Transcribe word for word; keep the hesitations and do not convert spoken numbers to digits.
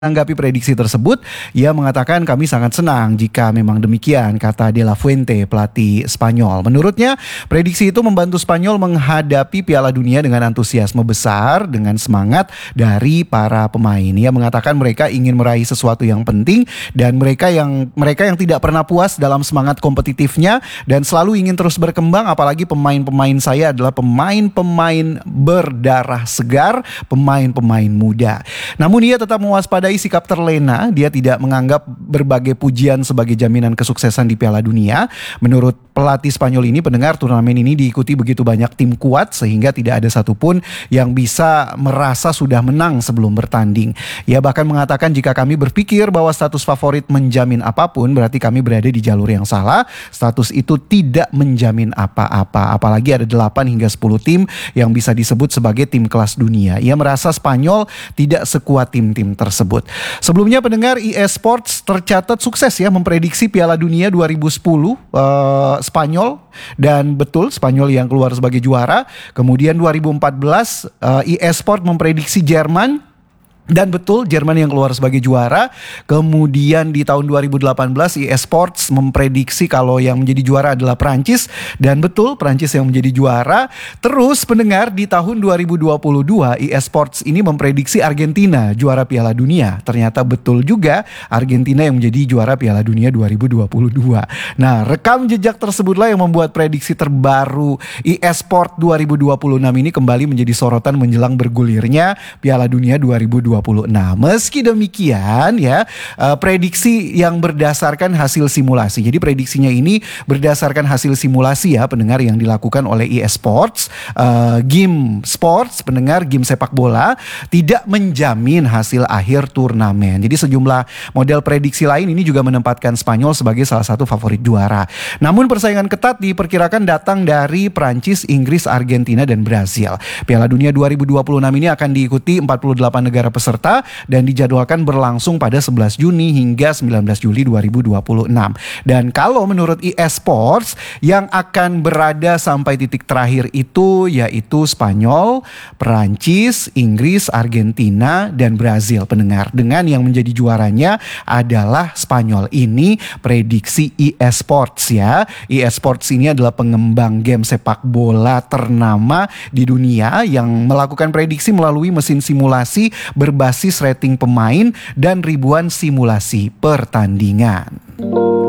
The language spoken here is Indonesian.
Menanggapi prediksi tersebut, ia mengatakan kami sangat senang jika memang demikian, kata De La Fuente, pelatih Spanyol. Menurutnya, prediksi itu membantu Spanyol menghadapi Piala Dunia dengan antusiasme besar, dengan semangat dari para pemain. Ia mengatakan mereka ingin meraih sesuatu yang penting dan mereka yang mereka yang tidak pernah puas dalam semangat kompetitifnya dan selalu ingin terus berkembang, apalagi pemain-pemain saya adalah pemain-pemain berdarah segar, pemain-pemain muda. Namun ia tetap mewaspadai sikap terlena. Dia tidak menganggap berbagai pujian sebagai jaminan kesuksesan di Piala Dunia. Menurut pelatih Spanyol ini, pendengar, turnamen ini diikuti begitu banyak tim kuat sehingga tidak ada satupun yang bisa merasa sudah menang sebelum bertanding. Ia bahkan mengatakan jika kami berpikir bahwa status favorit menjamin apapun, berarti kami berada di jalur yang salah. Status itu tidak menjamin apa-apa. Apalagi ada delapan hingga sepuluh tim yang bisa disebut sebagai tim kelas dunia. Ia merasa Spanyol tidak sekuat tim-tim tersebut. Sebelumnya, pendengar, E A Sports tercatat sukses ya memprediksi Piala Dunia dua ribu sepuluh uh, Spanyol, dan betul Spanyol yang keluar sebagai juara. Kemudian dua ribu empat belas uh, E A Sports memprediksi Jerman, dan betul Jerman yang keluar sebagai juara. Kemudian di tahun dua ribu delapan belas E A Sports memprediksi kalau yang menjadi juara adalah Prancis, dan betul Prancis yang menjadi juara. Terus pendengar, di tahun dua ribu dua puluh dua E A Sports ini memprediksi Argentina juara Piala Dunia. Ternyata betul juga Argentina yang menjadi juara Piala Dunia dua ribu dua puluh dua. Nah, rekam jejak tersebutlah yang membuat prediksi terbaru E A Sports dua ribu dua puluh enam ini kembali menjadi sorotan menjelang bergulirnya Piala Dunia dua ribu dua puluh enam. Meski demikian ya, uh, prediksi yang berdasarkan hasil simulasi. Jadi prediksinya ini berdasarkan hasil simulasi ya, pendengar, yang dilakukan oleh E A Sports, uh, game sports, pendengar, game sepak bola, tidak menjamin hasil akhir turnamen. Jadi sejumlah model prediksi lain ini juga menempatkan Spanyol sebagai salah satu favorit juara. Namun persaingan ketat diperkirakan datang dari Prancis, Inggris, Argentina, dan Brazil. Piala Dunia dua ribu dua puluh enam ini akan diikuti empat puluh delapan negara peserta dan dijadwalkan berlangsung pada sebelas Juni hingga sembilan belas Juli dua ribu dua puluh enam. Dan kalau menurut E A Sports, yang akan berada sampai titik terakhir itu yaitu Spanyol, Perancis, Inggris, Argentina, dan Brazil, pendengar. Dengan yang menjadi juaranya adalah Spanyol. Ini prediksi E A Sports ya. E A Sports ini adalah pengembang game sepak bola ternama di dunia yang melakukan prediksi melalui mesin simulasi berbasis rating pemain dan ribuan simulasi pertandingan.